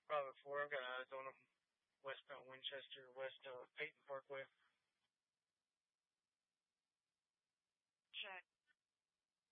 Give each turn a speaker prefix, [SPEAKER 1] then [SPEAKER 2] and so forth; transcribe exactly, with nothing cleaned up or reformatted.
[SPEAKER 1] Probably four. I've got eyes on them west of Winchester, west of Peyton